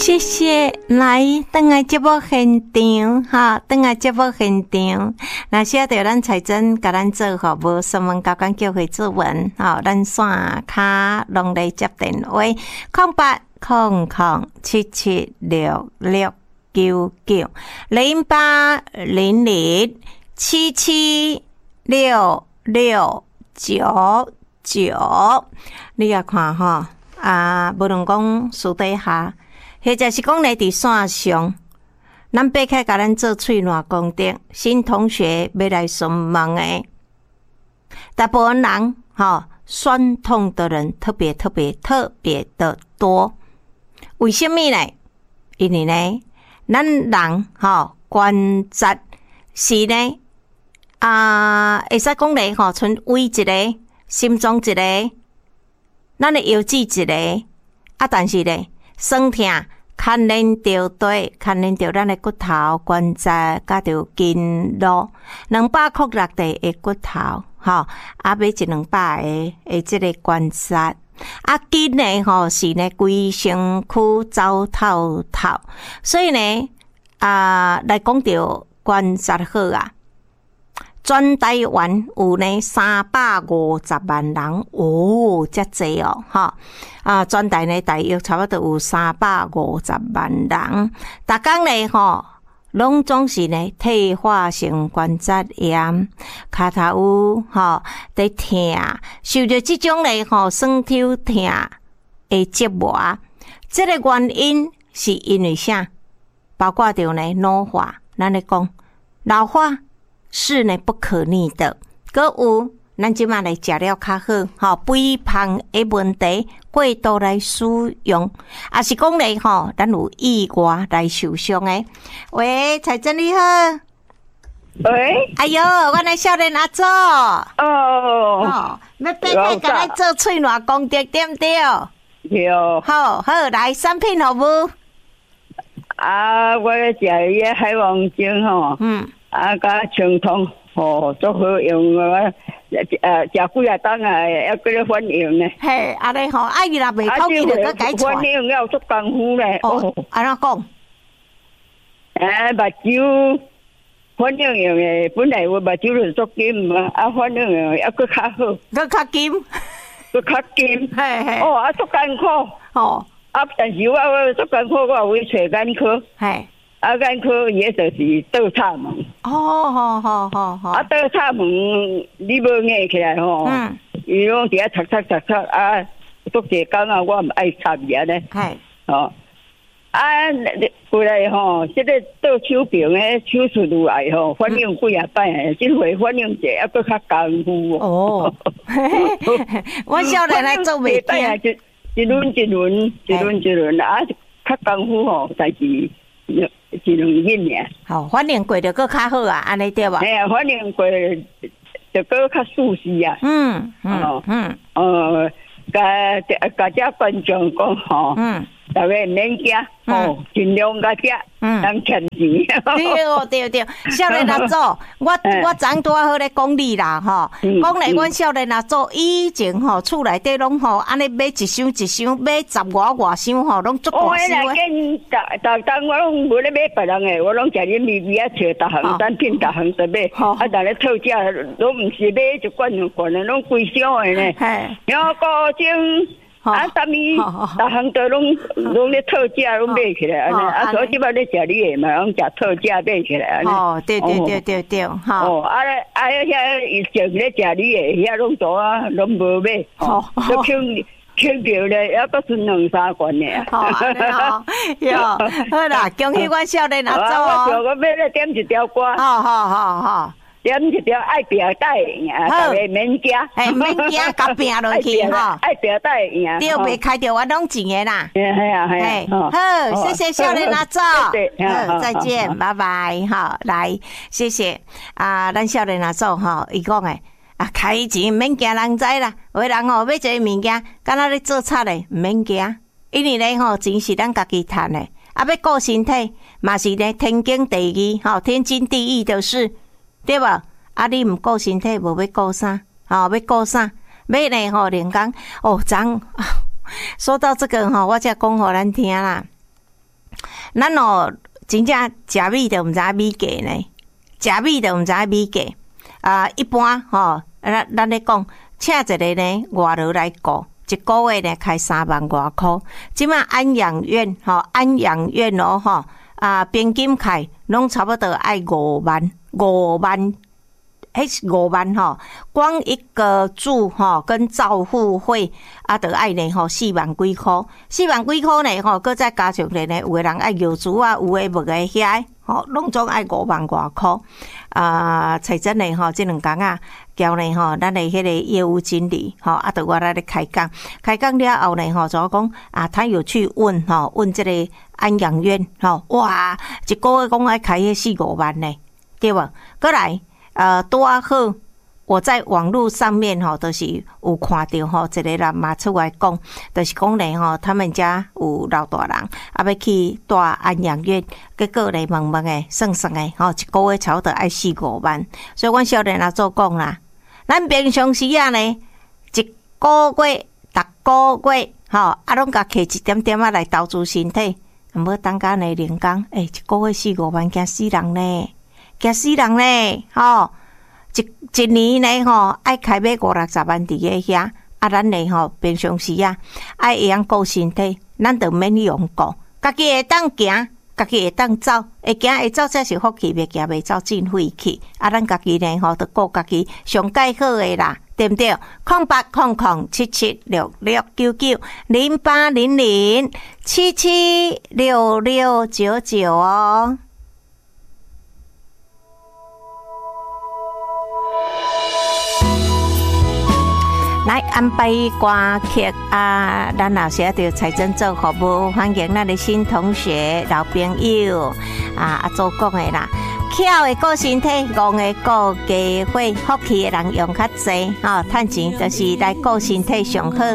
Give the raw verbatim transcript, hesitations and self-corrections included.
谢谢，来，等下节目现场，哈，等下节目现场。那写着咱财政甲咱做服务，新闻交管叫会作文，吼，咱线卡拢来接电话，空八空空七七六六九九零八零零七七六六九九。你也看吼，啊，无论讲私底下。或者是讲咧伫线上，咱爬开甲咱做喙烂功德，新同学要来询问诶，大部分人吼酸痛的人特别特别特别的多，为什么呢？因为呢，咱人吼关节是呢啊，会使讲咧吼，像胃一个，心脏一个，咱的腰子一个，啊，但是咧。酸痛牵连着对，牵连着咱的骨头、关节，甲着筋络，两百块落地的骨头，吼，啊，买一两百个的这个关节，啊，筋呢，吼是呢规身躯走透透，所以呢，啊，来讲着关节好啊。全台湾有呢三百五十万人哦，遮济哦，哈啊！全台呢大约差不多有三百五十万人，逐工呢吼，拢总是呢退化性关节炎、骹头有吼在痛，受着即种呢吼酸痛痛的折磨，这个原因是因为啥？包括着呢老化，咱咧讲老化。是呢不可逆的，搁有咱即马来食了较好，吼肥胖的问题过度来使用，也是讲咧吼，咱有意外来受伤诶。喂，财政你好。 喂， 哎哟，我来少年阿祖。哦， 哦， 要爬开甲咱做喙烂功德，对毋对？ 对。 好好，来产品服务。 啊，我食迄海王精吼。嗯。啊，甲清通吼，足好用啊！呃，食几啊档啊，还搁咧反应呢。 嘿，安尼吼，啊伊若袂透，伊就搁改错。 反应要足功夫咧。 哦，安怎讲？ 诶，目睭反应用诶，本来我目睭就足金嘛，啊反应用还搁较好， 搁较金， 搁较金。 嘿嘿。 哦，啊足艰苦。哦。啊，但是我我足艰苦，我有去找眼科。嘿。啊，眼科也就是倒插门。 哦，好好好好。 啊，倒插门你无硬起来吼，嗯，伊拢伫遐擦擦擦擦啊，足侪工啊，我毋爱插伊安尼。系。哦。啊，过来吼，即个倒手柄诶，手术入来吼，反应几啊摆诶，即回反应者还搁较功夫哦。哦。 我少年来做袂惊， 一轮一轮，一轮一轮啊，较功夫吼，但是。一两日尔， 好，反应过就搁较好啊，安尼对吧？ 哎呀，反应过就搁较舒适啊。嗯嗯嗯，呃，甲甲遮观众讲吼，嗯，大家免惊，哦，尽量甲遮，嗯，当欠钱。 对对对，少年阿祖，我我昨拄好咧讲你啦，吼，讲咧阮少年阿祖以前吼厝内底拢吼，安尼买一箱一箱，买十外外箱吼，拢足大箱。 我跟逐逐当我拢无咧买别人诶，我拢食恁咪咪啊，找逐项产品，逐项都买。啊，但咧特价拢毋是买一罐两罐诶，拢规箱诶呢。然后高精。啊，啥物，逐项都拢拢咧特价，拢买起来安尼。啊，所以即摆咧食你诶嘛，拢食特价买起来安尼。 哦，对对对对对，哈。 哦，啊啊，遐就是咧食你诶，遐拢做啊，拢无买。哦，都捡捡着咧，还阁剩两三罐呢。 好，哟，好啦，恭喜阮少年阿祖哦。我我要咧点一条歌。 好好好好。 点一条爱表带啊，大家免惊， 嘿，免惊，甲拼落去吼， 爱表带啊， 对，袂开着我拢钱的啦。 系啊系啊， 好，谢谢少年阿祖，好，再见，拜拜，好，来，谢谢啊，咱少年阿祖吼，伊讲诶，啊，开钱免惊人知啦，有人吼要一个物件，敢若咧做贼咧，毋免惊，因为咧吼钱是咱家己赚诶，啊，要顾身体嘛是咧天经地义，吼，天经地义的事。对吧？啊，你唔顾身体，无要顾啥？哦，要顾啥？要呢？吼，连讲哦，咱说到这个吼，我才讲互咱听啦。 咱哦真正食米就毋知影米价呢，食米就毋知影米价啊。一般吼，咱咱咧讲，请一个呢外劳来顾，一个月呢开三万外箍。即马安养院吼，安养院哦吼啊，平均开拢差不多爱五万，五万。迄是五万吼，光一个住吼跟照护费啊，得爱呢吼四万几箍，四万几箍呢吼，搁再加上咧呢，有诶人爱摇珠啊，有诶无诶遐吼，拢总爱五万外箍。啊，才真诶吼，即两工啊，交呢吼，咱诶迄个业务经理吼，啊，得我来咧开讲，开讲了后呢吼，就讲啊，他有去问吼，问即个安养院吼，哇，一个月讲爱开迄四五万呢，对无？过来。呃，拄啊好，我在网络上面吼，都、就是有看到吼，一个人嘛出来讲，就是讲咧吼，他们家有老大人啊，要去住安养院，结果咧问问诶，算算诶，吼，一个月差不多爱四五万，所以阮少年啊做讲啦，咱平常时啊呢，一个月、逐个月吼，啊，拢甲摕一点点啊来投资身体，毋要当家呢零工，诶、欸，一个月四五万，惊死人呢！惊死人咧，吼！一一年咧，吼，爱开买五六十万伫个遐，啊，咱咧吼，平常时啊，爱会晓顾身体，咱就免用顾，家己会当行，家己会当走，会行会走才是福气，袂行袂走真晦气。啊，咱家己咧吼，就顾家己上介好诶啦，对不对？空八空空七七六六九九零八零零七七六六九九哦。来安排歌曲啊！咱老师着财政做服务，欢迎咱的新同学、老朋友啊！啊，做讲的啦，巧的顾身体，戆的顾家伙，福气的人用较济啊，趁钱就是来顾身体上好。